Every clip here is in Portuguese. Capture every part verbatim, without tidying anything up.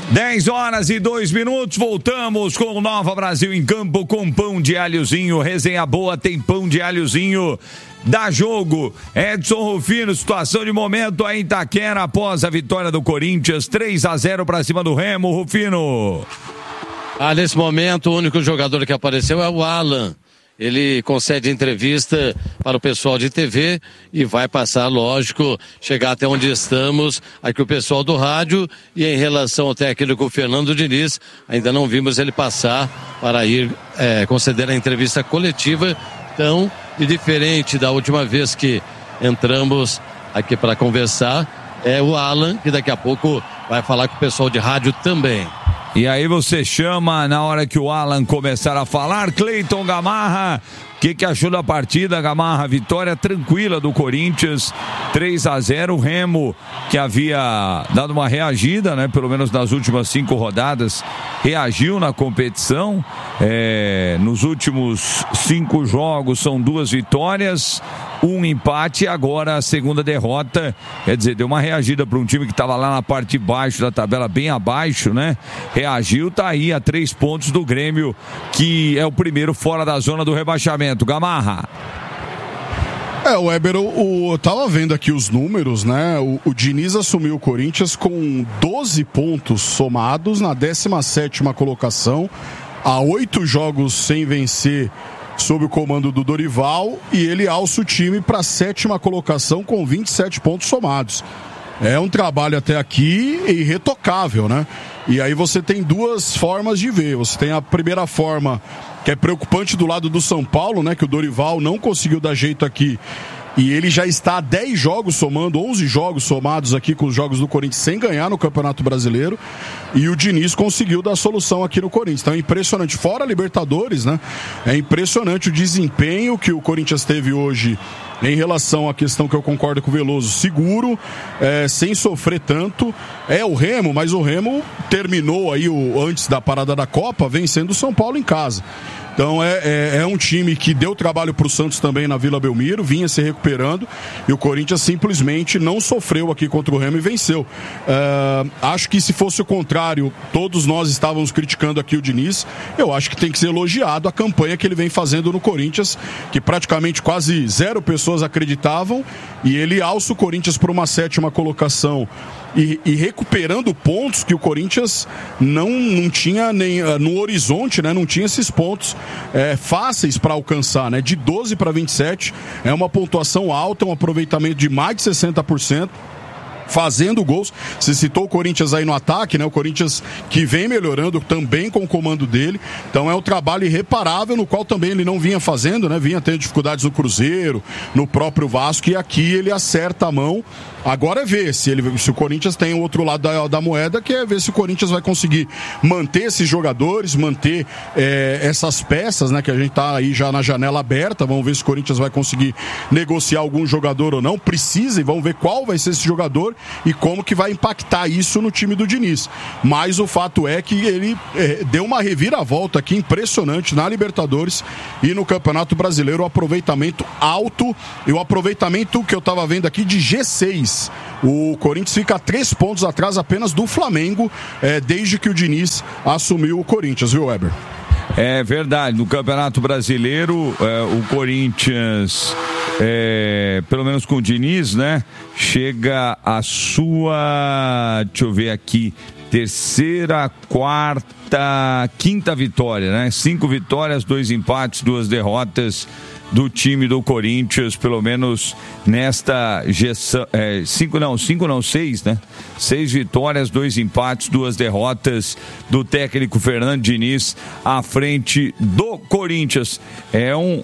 dez horas e dois minutos, voltamos com o Nova Brasil em Campo com pão de alhozinho, resenha boa, tem pão de alhozinho, dá jogo. Edson Rufino, situação de momento aí em Itaquera após a vitória do Corinthians, três a zero para cima do Remo. Rufino. Ah, nesse momento o único jogador que apareceu é o Alan. Ele concede entrevista para o pessoal de T V e vai passar, lógico, chegar até onde estamos, aqui o pessoal do rádio, e em relação ao técnico Fernando Diniz, ainda não vimos ele passar para ir é, conceder a entrevista coletiva. Então, e diferente da última vez que entramos aqui para conversar, é o Alan, que daqui a pouco vai falar com o pessoal de rádio também. E aí você chama na hora que o Alan começar a falar. Cleiton Gamarra, o que, que achou da partida, Gamarra? Vitória tranquila do Corinthians, três a zero. O Remo, que havia dado uma reagida, né? Pelo menos nas últimas cinco rodadas, reagiu na competição. É, nos últimos cinco jogos são duas vitórias, um empate e agora a segunda derrota. Quer dizer, deu uma reagida para um time que estava lá na parte de baixo da tabela, bem abaixo, né? Reagiu, tá aí a três pontos do Grêmio, que é o primeiro fora da zona do rebaixamento. Gamarra. É, o Weber, o, eu tava vendo aqui os números, né? O, o Diniz assumiu o Corinthians com doze pontos somados na décima sétima colocação, há oito jogos sem vencer sob o comando do Dorival, e ele alça o time para a sétima colocação com vinte e sete pontos somados. É um trabalho até aqui irretocável, né? E aí você tem duas formas de ver. Você tem a primeira forma, que é preocupante do lado do São Paulo, né? Que o Dorival não conseguiu dar jeito aqui. E ele já está a dez jogos somando, onze jogos somados aqui com os jogos do Corinthians sem ganhar no Campeonato Brasileiro. E o Diniz conseguiu dar solução aqui no Corinthians. Então é impressionante. Fora a Libertadores, né? É impressionante o desempenho que o Corinthians teve hoje em relação à questão que eu concordo com o Veloso, seguro, é, sem sofrer tanto. É o Remo, mas o Remo terminou aí o, antes da parada da Copa vencendo o São Paulo em casa. Então é, é, é um time que deu trabalho para o Santos também na Vila Belmiro, vinha se recuperando, e o Corinthians simplesmente não sofreu aqui contra o Remo e venceu. Uh, acho que se fosse o contrário, todos nós estávamos criticando aqui o Diniz. Eu acho que tem que ser elogiado a campanha que ele vem fazendo no Corinthians, que praticamente quase zero pessoas acreditavam, e ele alça o Corinthians para uma sétima colocação. E, e recuperando pontos que o Corinthians não, não tinha nem uh, no horizonte, né? Não tinha esses pontos é, fáceis para alcançar, né? De doze para vinte e sete é uma pontuação alta, um aproveitamento de mais de sessenta por cento. Fazendo gols. Você citou o Corinthians aí no ataque, né? O Corinthians que vem melhorando também com o comando dele. Então é um trabalho irreparável, no qual também ele não vinha fazendo, né? Vinha tendo dificuldades no Cruzeiro, no próprio Vasco, e aqui ele acerta a mão. Agora é ver se, ele, se o Corinthians tem o outro lado da, da moeda, que é ver se o Corinthians vai conseguir manter esses jogadores, manter é, essas peças, né? Que a gente tá aí já na janela aberta. Vamos ver se o Corinthians vai conseguir negociar algum jogador ou não. Precisa, e vamos ver qual vai ser esse jogador e como que vai impactar isso no time do Diniz. Mas o fato é que ele é, deu uma reviravolta aqui impressionante na Libertadores e no Campeonato Brasileiro, o aproveitamento alto, e o aproveitamento que eu estava vendo aqui de G seis. O Corinthians fica a três pontos atrás apenas do Flamengo, é, desde que o Diniz assumiu o Corinthians, viu, Weber? É verdade, no Campeonato Brasileiro, é, o Corinthians, é, pelo menos com o Diniz, né, chega a sua, deixa eu ver aqui, terceira, quarta, quinta vitória, né? Cinco vitórias, dois empates, duas derrotas do time do Corinthians, pelo menos nesta gestão, é, cinco não, cinco não, seis, né? Seis vitórias, dois empates, duas derrotas do técnico Fernando Diniz à frente do Corinthians. É um,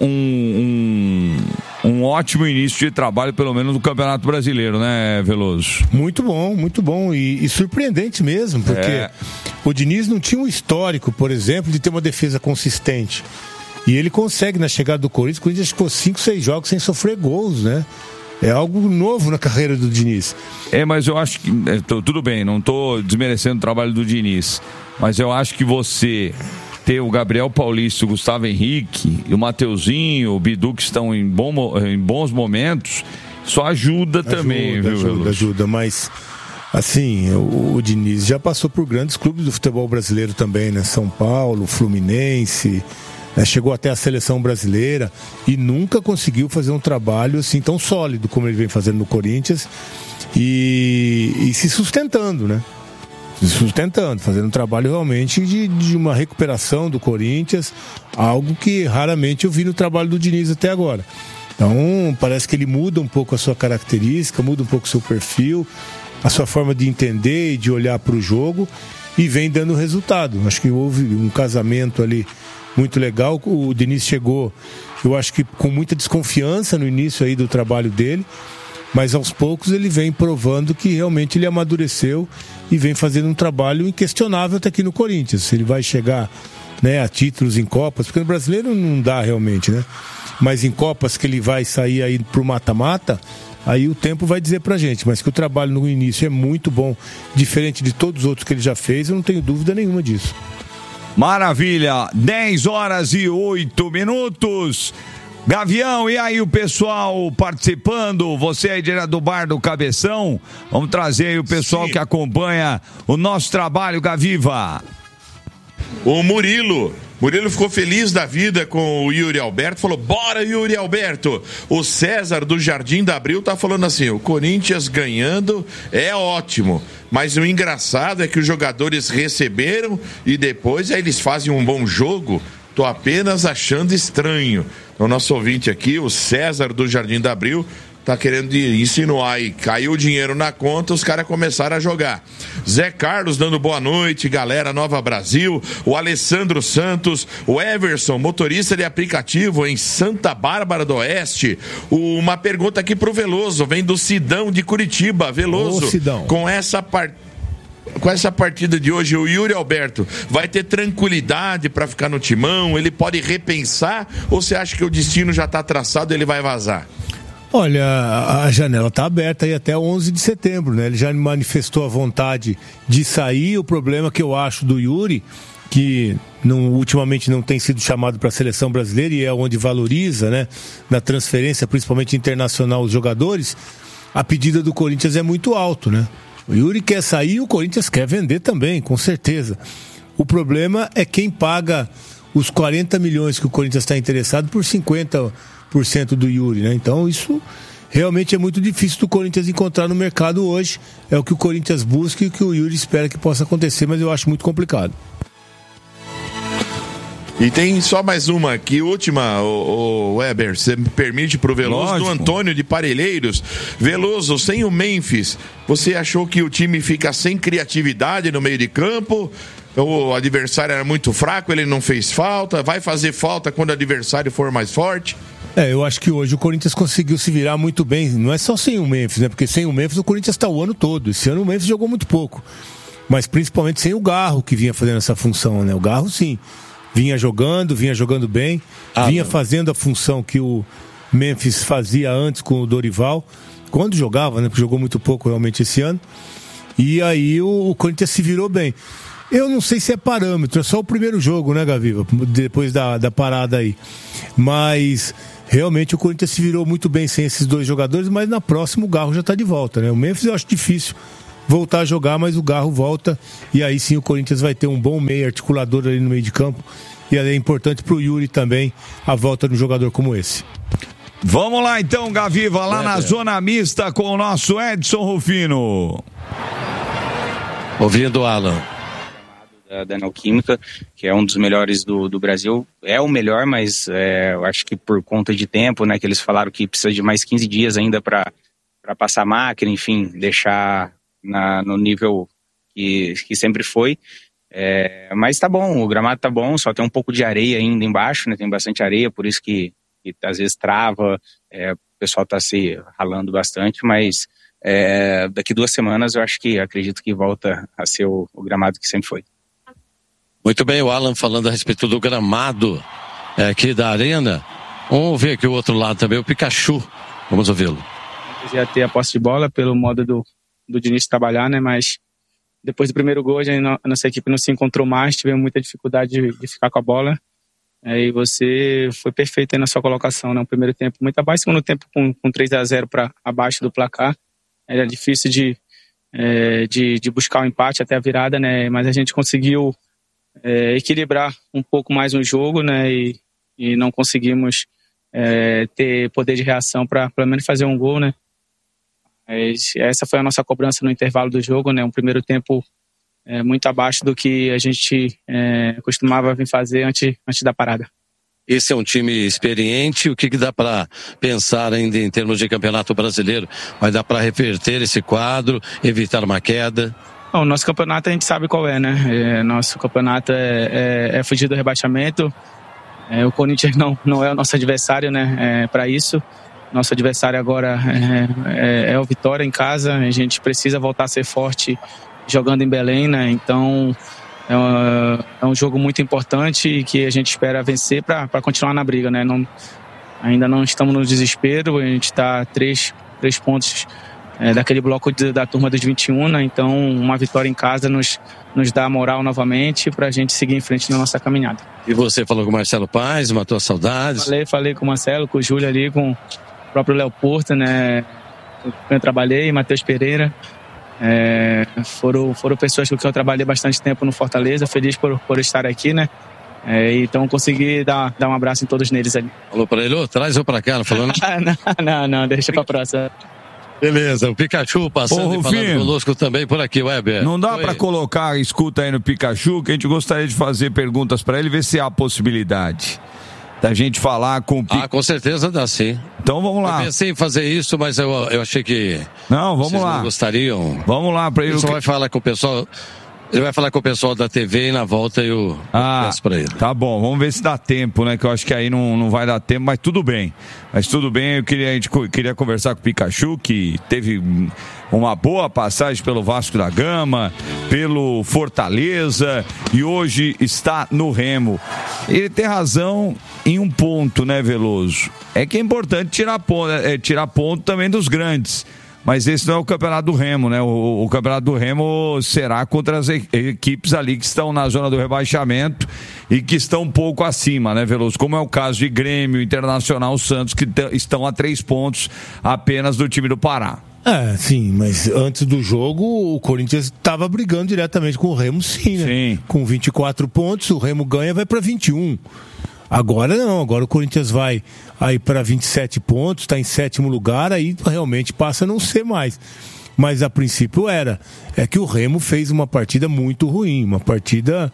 um, um, um ótimo início de trabalho, pelo menos no Campeonato Brasileiro, né, Veloso? Muito bom, muito bom e, e surpreendente mesmo, porque é. o Diniz não tinha um histórico, por exemplo, de ter uma defesa consistente. E ele consegue, na chegada do Corinthians, o Corinthians ficou cinco, seis jogos sem sofrer gols, né? É algo novo na carreira do Diniz. É, mas eu acho que... É, tô, tudo bem, não estou desmerecendo o trabalho do Diniz, mas eu acho que você ter o Gabriel Paulista, o Gustavo Henrique, e o Mateuzinho, o Bidu, que estão em, bom, em bons momentos, só ajuda, ajuda também, viu, Ajuda, Veloso? ajuda, mas... assim, o, o Diniz já passou por grandes clubes do futebol brasileiro também, né? São Paulo, Fluminense, né? Chegou até a seleção brasileira e nunca conseguiu fazer um trabalho assim tão sólido como ele vem fazendo no Corinthians e, e se sustentando, né? Se sustentando, fazendo um trabalho realmente de, de uma recuperação do Corinthians, algo que raramente eu vi no trabalho do Diniz até agora. Então, parece que ele muda um pouco a sua característica, muda um pouco o seu perfil, a sua forma de entender e de olhar para o jogo e vem dando resultado. Acho que houve um casamento ali muito legal. O Diniz chegou, eu acho que com muita desconfiança no início aí do trabalho dele, mas aos poucos ele vem provando que realmente ele amadureceu e vem fazendo um trabalho inquestionável até aqui no Corinthians. Ele vai chegar, né, a títulos em Copas, porque no brasileiro não dá realmente, né? Mas em Copas que ele vai sair aí pro mata-mata, aí o tempo vai dizer pra gente. Mas que o trabalho no início é muito bom, diferente de todos os outros que ele já fez, eu não tenho dúvida nenhuma disso. Maravilha, dez horas e oito minutos. Gavião, e aí o pessoal participando, você aí direto do Bar do Cabeção, vamos trazer aí o pessoal Sim. que acompanha o nosso trabalho, Gaviva. O Murilo, Murilo ficou feliz da vida com o Yuri Alberto, falou, bora Yuri Alberto. O César do Jardim da Abril tá falando assim, o Corinthians ganhando é ótimo, mas o engraçado é que os jogadores receberam e depois aí eles fazem um bom jogo. Tô apenas achando estranho. O nosso ouvinte aqui, o César do Jardim da Abril, tá querendo insinuar aí. Caiu o dinheiro na conta, os caras começaram a jogar. Zé Carlos dando boa noite, galera Nova Brasil. O Alessandro Santos, o Everson, motorista de aplicativo em Santa Bárbara do Oeste. Uma pergunta aqui pro Veloso, vem do Sidão de Curitiba. Veloso, Ô, Sidão. com essa partida. Com essa partida de hoje, o Yuri Alberto vai ter tranquilidade para ficar no timão? Ele pode repensar? Ou você acha que o destino já está traçado e ele vai vazar? Olha, a janela está aberta aí até onze de setembro, né? Ele já manifestou a vontade de sair. O problema que eu acho do Yuri, que não, ultimamente não tem sido chamado para a seleção brasileira e é onde valoriza, né, na transferência, principalmente internacional, os jogadores, a pedida do Corinthians é muito alto, né? O Yuri quer sair e o Corinthians quer vender também, com certeza. O problema é quem paga os quarenta milhões que o Corinthians está interessado por cinquenta por cento do Yuri, né? Então isso realmente é muito difícil do Corinthians encontrar no mercado hoje. É o que o Corinthians busca e o que o Yuri espera que possa acontecer, mas eu acho muito complicado. E tem só mais uma aqui, última, o, o Weber, você me permite pro Veloso, Lógico. Do Antônio de Parelheiros. Veloso, sem o Memphis, você achou que o time fica sem criatividade no meio de campo? O adversário era muito fraco, ele não fez falta, vai fazer falta quando o adversário for mais forte? É, eu acho que hoje o Corinthians conseguiu se virar muito bem, não é só sem o Memphis, né? Porque sem o Memphis o Corinthians está o ano todo, esse ano o Memphis jogou muito pouco, mas principalmente sem o Garro que vinha fazendo essa função, né? O Garro sim, vinha jogando, vinha jogando bem, ah, vinha não. fazendo a função que o Memphis fazia antes com o Dorival, quando jogava, né? Porque jogou muito pouco realmente esse ano, e aí o, o Corinthians se virou bem. Eu não sei se é parâmetro, é só o primeiro jogo, né, Gaviva? Depois da, da parada aí. Mas realmente o Corinthians se virou muito bem sem esses dois jogadores, mas na próxima o Garro já está de volta, né? O Memphis eu acho difícil voltar a jogar, mas o Garro volta e aí sim o Corinthians vai ter um bom meio articulador ali no meio de campo e é importante para o Yuri também a volta de um jogador como esse. Vamos lá então, Gaviva, lá é, na é. zona mista com o nosso Edson Rufino. Ouvindo, Alan. Da Neoquímica, que é um dos melhores do, do Brasil, é o melhor, mas é, eu acho que por conta de tempo, né, que eles falaram que precisa de mais quinze dias ainda para passar a máquina, enfim, deixar na, no nível que, que sempre foi, é, mas tá bom, o gramado tá bom, só tem um pouco de areia ainda embaixo, né, tem bastante areia, por isso que, que às vezes trava, é, o pessoal tá se ralando bastante, mas é, daqui duas semanas eu acho que, acredito que volta a ser o, o gramado que sempre foi. Muito bem, o Alan falando a respeito do gramado é, aqui da arena. Vamos ver aqui o outro lado também, o Pikachu. Vamos ouvi-lo. Já ter a posse de bola pelo modo do, do Diniz trabalhar, né? Mas depois do primeiro gol, a, gente, a nossa equipe não se encontrou mais, tivemos muita dificuldade de, de ficar com a bola. Aí você foi perfeito aí na sua colocação, né? O primeiro tempo muito abaixo, segundo tempo com, com três a zero para abaixo do placar. Era difícil de é, de, de buscar o empate até a virada, né? Mas a gente conseguiu é, equilibrar um pouco mais o jogo, né? E, e não conseguimos é, ter poder de reação para pelo menos fazer um gol, né? Mas essa foi a nossa cobrança no intervalo do jogo, né? Um primeiro tempo é, muito abaixo do que a gente é, costumava vir fazer antes, antes da parada. Esse é um time experiente, o que, que dá para pensar ainda em termos de campeonato brasileiro? Vai dar para reverter esse quadro, evitar uma queda? Bom, o nosso campeonato a gente sabe qual é, né? É, nosso campeonato é, é, é fugir do rebaixamento. É, o Corinthians não, não é o nosso adversário, né? É, para isso, nosso adversário agora é, é, é o Vitória em casa. A gente precisa voltar a ser forte jogando em Belém, né? Então é um, é um jogo muito importante e que a gente espera vencer para continuar na briga, né? Não, ainda não estamos no desespero, a gente está a três, três pontos é, daquele bloco de, da turma dos vinte e um, né? Então uma vitória em casa nos, nos dá moral novamente para a gente seguir em frente na nossa caminhada. E você falou com o Marcelo Paes, matou as saudades? Falei, falei com o Marcelo, com o Júlio ali, com o próprio Léo Porto, né? Eu trabalhei, Matheus Pereira. É, foram, foram pessoas com quem eu trabalhei bastante tempo no Fortaleza, feliz por, por estar aqui, né? É, então consegui dar, dar um abraço em todos neles ali. Falou pra ele, ô, traz eu pra cá, não falou nada? não, não, não, deixa pra próxima. Beleza, o Pikachu passando Ô, e falando conosco também por aqui, Weber. Não dá Oi. pra colocar, escuta aí no Pikachu, que a gente gostaria de fazer perguntas pra ele, ver se há possibilidade da gente falar com o Ah, com certeza dá sim. Então vamos lá. Eu pensei em fazer isso, mas eu, eu achei que não, vamos lá. Não gostariam. Vamos lá para ele. Ele só vai falar com o pessoal. Ele vai falar com o pessoal da T V e na volta eu ah, peço pra ele. Tá bom, vamos ver se dá tempo, né? Que eu acho que aí não, não vai dar tempo, mas tudo bem. Mas tudo bem, eu queria, a gente queria conversar com o Pikachu, que teve uma boa passagem pelo Vasco da Gama, pelo Fortaleza e hoje está no Remo. Ele tem razão em um ponto, né, Veloso? É que é importante tirar ponto, é, tirar ponto também dos grandes. Mas esse não é o campeonato do Remo, né? O, o campeonato do Remo será contra as equipes ali que estão na zona do rebaixamento e que estão um pouco acima, né, Veloso? Como é o caso de Grêmio, Internacional, Santos, que t- estão a três pontos apenas do time do Pará. É, sim, mas antes do jogo o Corinthians estava brigando diretamente com o Remo, sim, né? Sim. Com vinte e quatro pontos, o Remo ganha, vai para vinte e um. Agora não, agora o Corinthians vai aí para vinte e sete pontos, está em sétimo lugar, aí realmente passa a não ser mais. Mas a princípio era. É que o Remo fez uma partida muito ruim, uma partida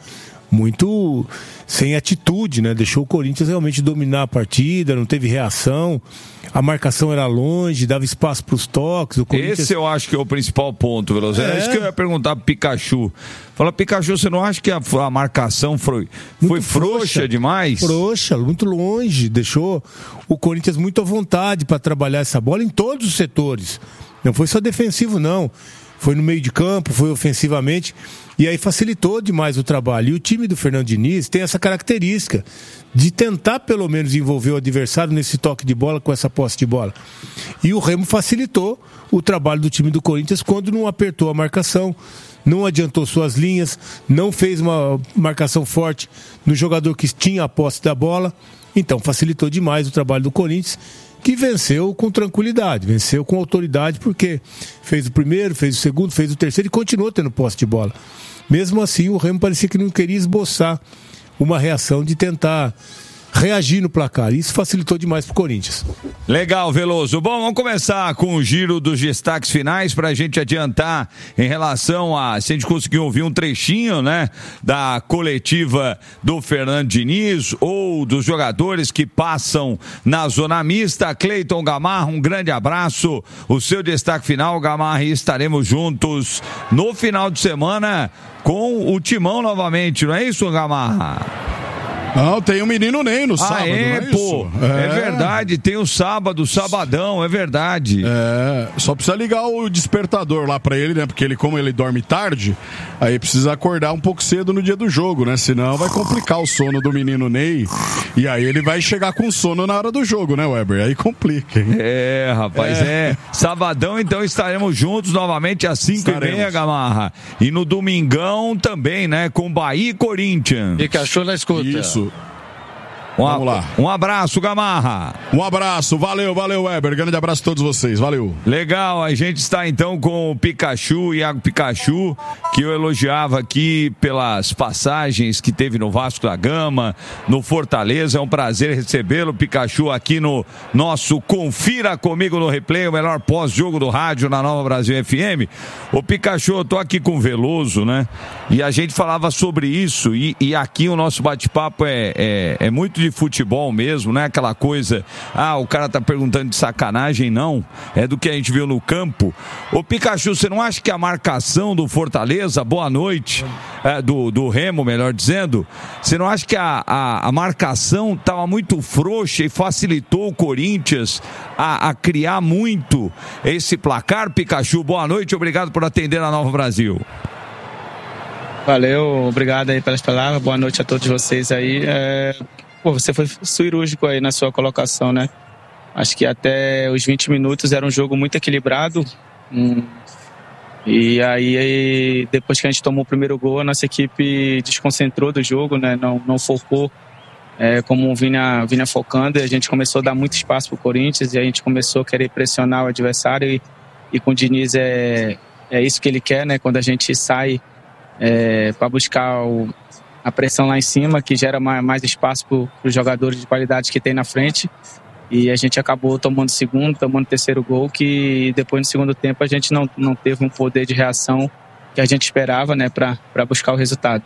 muito sem atitude, né? Deixou o Corinthians realmente dominar a partida, não teve reação, a marcação era longe, dava espaço para os toques. O Corinthians... Esse eu acho que é o principal ponto, Veloso. É isso que eu ia perguntar pro Pikachu. Fala, Pikachu, você não acha que a, a marcação foi, foi frouxa, frouxa demais? Frouxa, muito longe, deixou o Corinthians muito à vontade para trabalhar essa bola em todos os setores. Não foi só defensivo, não. Foi no meio de campo, foi ofensivamente, e aí facilitou demais o trabalho. E o time do Fernando Diniz tem essa característica de tentar pelo menos envolver o adversário nesse toque de bola, com essa posse de bola. E o Remo facilitou o trabalho do time do Corinthians quando não apertou a marcação, não adiantou suas linhas, não fez uma marcação forte no jogador que tinha a posse da bola. Então facilitou demais o trabalho do Corinthians, que venceu com tranquilidade, venceu com autoridade, porque fez o primeiro, fez o segundo, fez o terceiro e continuou tendo posse de bola. Mesmo assim, o Remo parecia que não queria esboçar uma reação de tentar reagir no placar. Isso facilitou demais pro Corinthians. Legal, Veloso. Bom, vamos começar com o giro dos destaques finais para a gente adiantar em relação a, se a gente conseguir ouvir um trechinho, né, da coletiva do Fernando Diniz ou dos jogadores que passam na zona mista. Cleiton Gamarra, um grande abraço. O seu destaque final, Gamarra, e estaremos juntos no final de semana com o Timão novamente, não é isso, Gamarra? Não, tem o menino Ney no sábado, ah, é, não é pô, isso? É. é verdade, tem o sábado, sabadão, é verdade. É, só precisa ligar o despertador lá pra ele, né? Porque ele, como ele dorme tarde, aí precisa acordar um pouco cedo no dia do jogo, né? Senão vai complicar o sono do menino Ney. E aí ele vai chegar com sono na hora do jogo, né, Weber? Aí complica, hein? É, rapaz, é. é. Sabadão, então, estaremos juntos novamente às cinco e meia, Gamarra. E no domingão também, né? Com Bahia e Corinthians. Pikachu na escuta. Isso. Um, Vamos lá. Um abraço, Gamarra. Um abraço, valeu, valeu, Weber. Grande abraço a todos vocês, valeu. Legal, a gente está então com o Pikachu, Iago Pikachu, que eu elogiava aqui pelas passagens que teve no Vasco da Gama, no Fortaleza. É um prazer recebê-lo, Pikachu, aqui no nosso Confira Comigo no Replay, o melhor pós-jogo do rádio na Nova Brasil F M. Ô Pikachu, eu tô aqui com o Veloso, né? E a gente falava sobre isso, e, e aqui o nosso bate-papo é, é, é muito de futebol mesmo, não é aquela coisa, ah, o cara tá perguntando de sacanagem, não, é do que a gente viu no campo. Ô Pikachu, você não acha que a marcação do Fortaleza, boa noite, é, do, do Remo, melhor dizendo, você não acha que a, a, a marcação tava muito frouxa e facilitou o Corinthians a, a criar muito esse placar? Pikachu, boa noite, obrigado por atender a Nova Brasil. Valeu, obrigado aí pelas palavras, boa noite a todos vocês aí. É... Pô, você foi cirúrgico aí na sua colocação, né? Acho que até os vinte minutos era um jogo muito equilibrado. Hum. E aí, depois que a gente tomou o primeiro gol, a nossa equipe desconcentrou do jogo, né? Não, não focou é, como vinha, vinha focando. E a gente começou a dar muito espaço pro Corinthians e a gente começou a querer pressionar o adversário. E, e com o Diniz é, é isso que ele quer, né? Quando a gente sai é, para buscar o a pressão lá em cima, que gera mais, mais espaço para os jogadores de qualidade que tem na frente, e a gente acabou tomando segundo, tomando terceiro gol, que depois no segundo tempo a gente não, não teve um poder de reação que a gente esperava, né, para buscar o resultado.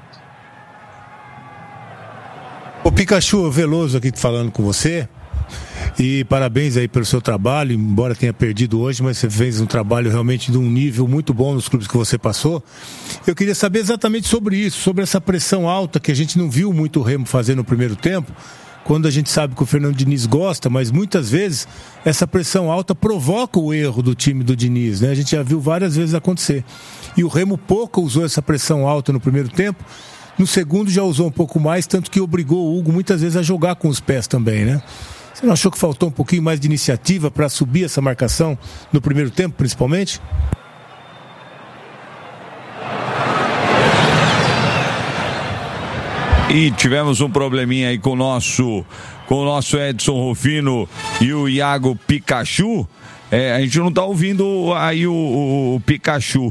O Pikachu, Veloso aqui falando com você, e parabéns aí pelo seu trabalho, embora tenha perdido hoje, mas você fez um trabalho realmente de um nível muito bom nos clubes que você passou. Eu queria saber exatamente sobre isso, sobre essa pressão alta que a gente não viu muito o Remo fazer no primeiro tempo, quando a gente sabe que o Fernando Diniz gosta, mas muitas vezes essa pressão alta provoca o erro do time do Diniz, né? A gente já viu várias vezes acontecer. E o Remo pouco usou essa pressão alta no primeiro tempo, no segundo já usou um pouco mais, tanto que obrigou o Hugo muitas vezes a jogar com os pés também, né? Você não achou que faltou um pouquinho mais de iniciativa para subir essa marcação no primeiro tempo, principalmente? E tivemos um probleminha aí com o nosso, com o nosso Edson Rufino e o Iago Pikachu. É, a gente não está ouvindo aí o, o, o Pikachu.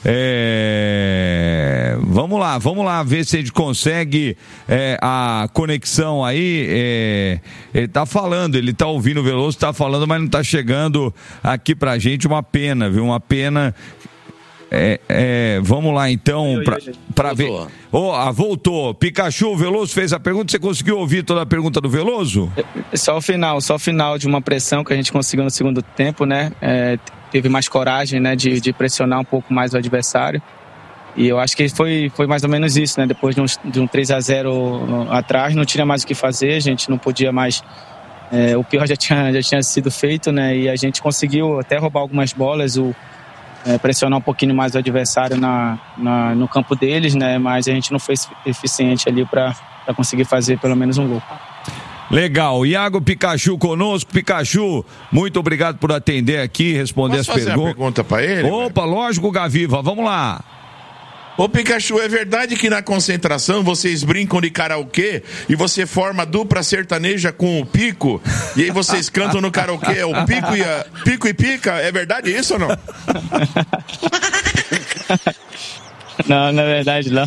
É, vamos lá, vamos lá ver se a gente consegue é, a conexão aí. É, ele está falando, ele está ouvindo o Veloso, está falando, mas não está chegando aqui pra gente. Uma pena, viu? Uma pena. É, é, vamos lá então para ver. Oh, ah, voltou. Pikachu, o Veloso fez a pergunta. Você conseguiu ouvir toda a pergunta do Veloso? Só o final, só o final de uma pressão que a gente conseguiu no segundo tempo, né? É, teve mais coragem, né, de, de pressionar um pouco mais o adversário. E eu acho que foi, foi mais ou menos isso, né? Depois de um, de um três a zero atrás, não tinha mais o que fazer, a gente não podia mais. É, o pior já tinha, já tinha sido feito, né? E a gente conseguiu até roubar algumas bolas, o É, pressionar um pouquinho mais o adversário na, na, no campo deles, né? Mas a gente não foi eficiente ali para conseguir fazer pelo menos um gol. Legal, Iago Pikachu conosco. Pikachu, muito obrigado por atender aqui, responder Posso as fazer perguntas. Uma pergunta para ele? Opa, velho? Lógico, Gaviva, vamos lá. Ô Pikachu, é verdade que na concentração vocês brincam de karaokê e você forma dupla sertaneja com o Pico e aí vocês cantam no karaokê o Pico e, a, Pico e Pica? É verdade isso ou não? Não, na verdade não.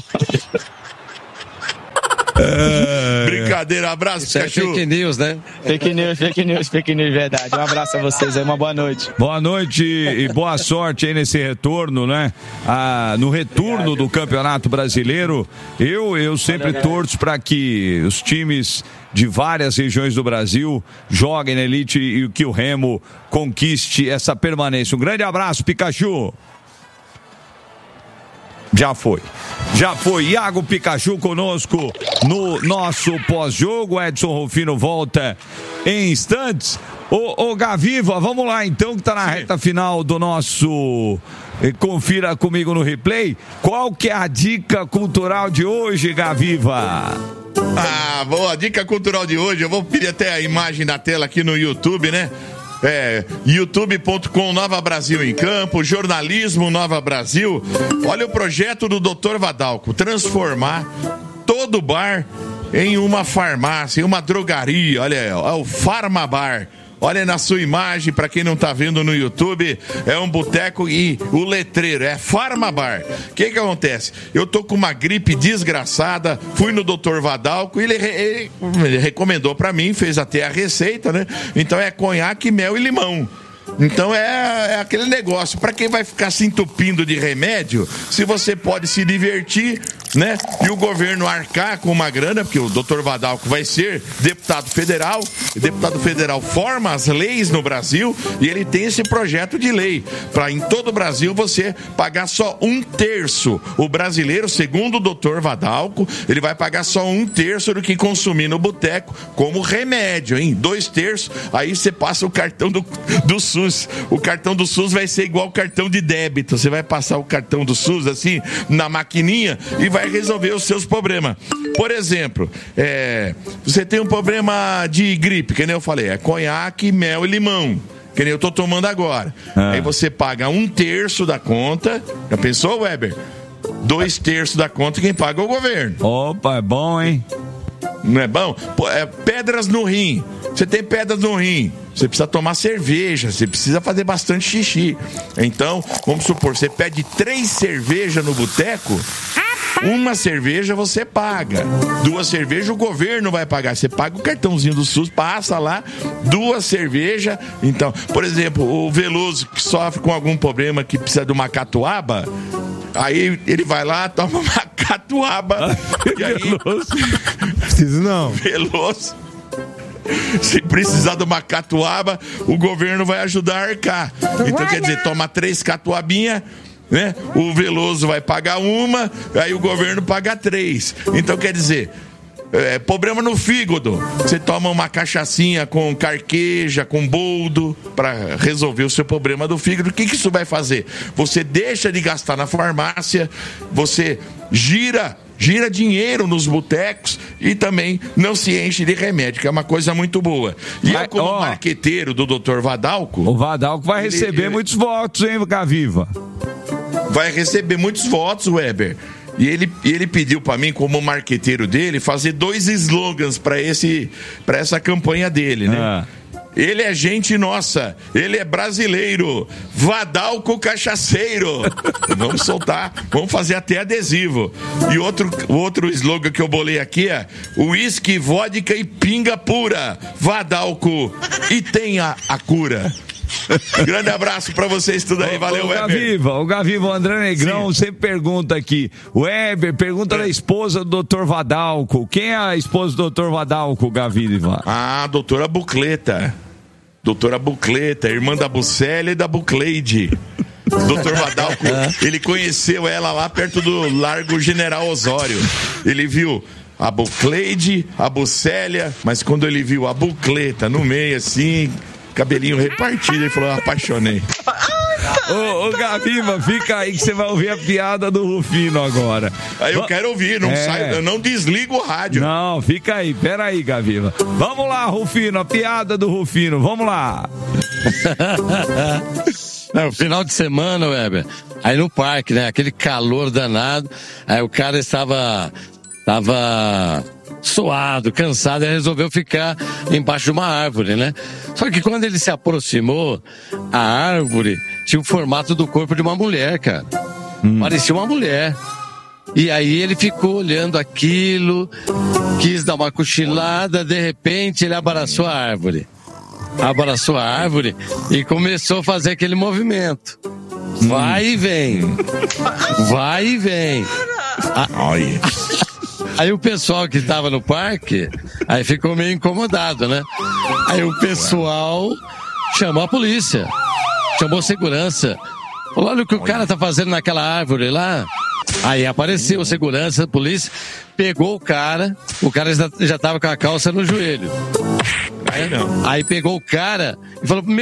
É... Brincadeira, abraço, Isso Pikachu. É fake news, né? Fake news, fake news, fake news, verdade. Um abraço a vocês aí, uma boa noite. Boa noite e boa sorte aí nesse retorno, né? Ah, no retorno Obrigado. do Campeonato Brasileiro. Eu, eu sempre Valeu, torço para que os times de várias regiões do Brasil joguem na elite e que o Remo conquiste essa permanência. Um grande abraço, Pikachu. Já foi. Já foi. Iago Pikachu conosco no nosso pós-jogo. Edson Rufino volta em instantes. Ô, ô Gaviva, vamos lá então, que tá na Sim. reta final do nosso Confira Comigo no Replay. Qual que é a dica cultural de hoje, Gaviva? Ah, boa, dica cultural de hoje. Eu vou pedir até a imagem da tela aqui no YouTube, né? É, youtube ponto com Nova Brasil em Campo, jornalismo Nova Brasil. Olha o projeto do doutor Vadalco, transformar todo bar em uma farmácia, em uma drogaria. Olha, é o Farmabar. Olha na sua imagem, para quem não tá vendo no YouTube, é um boteco e o letreiro é Farmabar. O que que acontece? Eu tô com uma gripe desgraçada, fui no doutor Vadalco, ele, ele, ele recomendou para mim, fez até a receita, né? Então é conhaque, mel e limão. Então é, é aquele negócio, para quem vai ficar se entupindo de remédio, se você pode se divertir, né? E o governo arcar com uma grana, porque o doutor Vadalco vai ser deputado federal, e deputado federal forma as leis no Brasil, e ele tem esse projeto de lei, para em todo o Brasil você pagar só um terço. O brasileiro, segundo o doutor Vadalco, ele vai pagar só um terço do que consumir no boteco como remédio, hein? Dois terços, aí você passa o cartão do, do SUS. O cartão do SUS vai ser igual o cartão de débito. Você vai passar o cartão do SUS assim, na maquininha, e vai resolver os seus problemas. Por exemplo, é, você tem um problema de gripe, que nem eu falei, é conhaque, mel e limão, que nem eu tô tomando agora. Ah. Aí você paga um terço da conta. Já pensou, Weber? Dois terços da conta, quem paga é o governo. Opa, é bom, hein? Não é bom? Pô, é, pedras no rim. Você tem pedras no rim, você precisa tomar cerveja, você precisa fazer bastante xixi. Então, vamos supor, você pede três cervejas no boteco, uma cerveja você paga, duas cervejas o governo vai pagar. Você paga o cartãozinho do SUS, passa lá, duas cervejas. Então, por exemplo, o Veloso que sofre com algum problema, que precisa de uma catuaba, aí ele vai lá, toma uma catuaba. E aí... Preciso não. Veloso. Se precisar de uma catuaba, o governo vai ajudar a arcar. Então, quer dizer, toma três catuabinhas, né? O Veloso vai pagar uma, aí o governo paga três. Então, quer dizer, é, problema no fígado. Você toma uma cachaçinha com carqueja, com boldo, para resolver o seu problema do fígado. O que, que isso vai fazer? Você deixa de gastar na farmácia, você gira... gira dinheiro nos botecos e também não se enche de remédio, que é uma coisa muito boa. E vai, eu, como ó, marqueteiro do doutor Vadalco... O Vadalco vai ele, receber ele, muitos votos, hein, Gaviva? Vai receber muitos votos, Weber. E ele, ele pediu para mim, como marqueteiro dele, fazer dois slogans para esse, para essa campanha dele, né? Ah. Ele é gente nossa, ele é brasileiro, Vadalco cachaceiro. Vamos soltar, vamos fazer até adesivo. E outro, outro slogan que eu bolei aqui é uísque, vodka e pinga pura, Vadalco, e tenha a cura. Grande abraço pra vocês tudo aí, valeu, o Weber. Gaviva, o Gaviva, o André Negrão Sim. sempre pergunta aqui, Weber, pergunta é. da esposa do doutor Vadalco. Quem é a esposa do doutor Vadalco, Gaviva? Ah, doutora Bucleta. Doutora Bucleta, irmã da Bucélia e da Bucleide. doutor Vadalco, ele conheceu ela lá perto do Largo General Osório. Ele viu a Bucleide, a Bucélia, mas quando ele viu a Bucleta no meio assim, cabelinho repartido, ele falou, apaixonei. Ô, ô Gaviva, fica aí que você vai ouvir a piada do Rufino agora. Aí eu quero ouvir, não é. sai, eu não desligo o rádio. Não, fica aí, peraí, Gaviva. Vamos lá, Rufino, a piada do Rufino, vamos lá. Não, final de semana, Weber, aí no parque, né, aquele calor danado, aí o cara estava, estava suado, cansado, e resolveu ficar embaixo de uma árvore, né? Só que quando ele se aproximou, a árvore tinha o formato do corpo de uma mulher, cara. Hum. Parecia uma mulher. E aí ele ficou olhando aquilo, quis dar uma cochilada, de repente ele abraçou a árvore. Abraçou a árvore e começou a fazer aquele movimento. Vai e vem. Vai e vem. Olha. Aí o pessoal que estava no parque, aí ficou meio incomodado, né? Aí o pessoal chamou a polícia, chamou segurança. Falou, olha o que o cara tá fazendo naquela árvore lá. Aí apareceu o segurança, a polícia, pegou o cara, o cara já, já tava com a calça no joelho. Aí, aí pegou o cara e falou,